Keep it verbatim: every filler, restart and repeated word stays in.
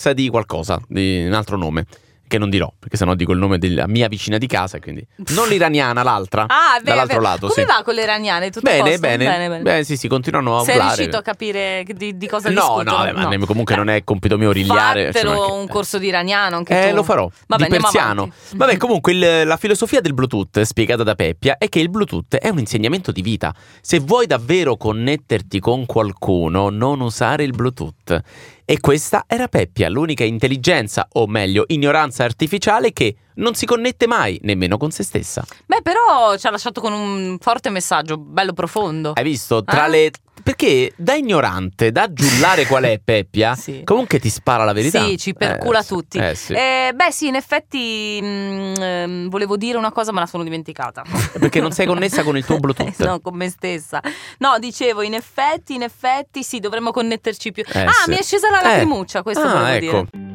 ragazza di qualcosa, di un altro nome, che non dirò, perché sennò dico il nome della mia vicina di casa, quindi non l'iraniana, l'altra, ah, beh, dall'altro beh. lato. Come sì. va con le iraniane? Tutto bene, a posto? bene, bene, bene. Beh, sì, sì, continuano a Sei urlare. riuscito a capire di, di cosa No, discutono? no, beh, ma No. ne- comunque non è compito mio rigliare. Fatelo cioè, ma che- un corso di iraniano anche Eh, tu. lo farò, Vabbè, di andiamo persiano. avanti. Vabbè, comunque il- la filosofia del Bluetooth, spiegata da Peppia, è che il Bluetooth è un insegnamento di vita. Se vuoi davvero connetterti con qualcuno, non usare il Bluetooth. E questa era Peppia, l'unica intelligenza, o meglio, ignoranza artificiale che non si connette mai, nemmeno con se stessa. Beh, però ci ha lasciato con un forte messaggio, bello profondo. Hai visto? Tra Ah. le... Perché da ignorante, da giullare qual è Peppia, Sì. comunque ti spara la verità. Sì, ci percula Eh, sì. tutti. Eh, sì. Eh, beh, sì, in effetti mh, ehm, volevo dire una cosa, ma la sono dimenticata. Perché non sei connessa con il tuo Bluetooth. No, con me stessa. No, dicevo, in effetti, in effetti, sì, dovremmo connetterci più. Eh, ah, sì. mi è scesa la Eh. lacrimuccia, questo Ah, volevo ecco. dire.